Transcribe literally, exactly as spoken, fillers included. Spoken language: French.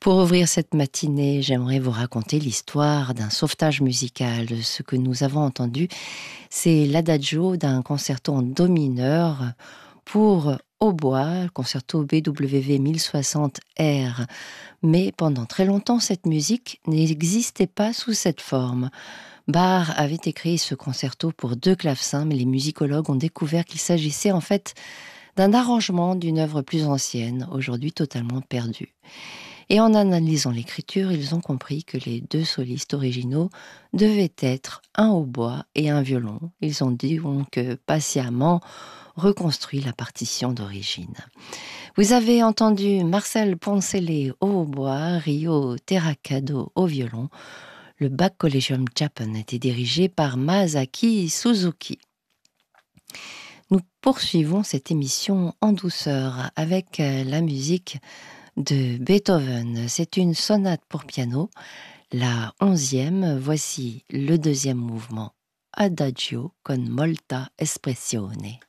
Pour ouvrir cette matinée, j'aimerais vous raconter l'histoire d'un sauvetage musical. Ce que nous avons entendu, c'est l'adagio d'un concerto en do mineur pour hautbois, le concerto B W V mille soixante R. Mais pendant très longtemps, cette musique n'existait pas sous cette forme. Bach avait écrit ce concerto pour deux clavecins, mais les musicologues ont découvert qu'il s'agissait en fait d'un arrangement d'une œuvre plus ancienne, aujourd'hui totalement perdue. Et en analysant l'écriture, ils ont compris que les deux solistes originaux devaient être un hautbois et un violon. Ils ont donc patiemment reconstruit la partition d'origine. Vous avez entendu Marcel Poncelet au hautbois, Rio Terracado au violon. Le Bach Collegium Japan était dirigé par Masaki Suzuki. Nous poursuivons cette émission en douceur avec la musique de Beethoven. C'est une sonate pour piano, la onzième. Voici le deuxième mouvement, Adagio con molta espressione.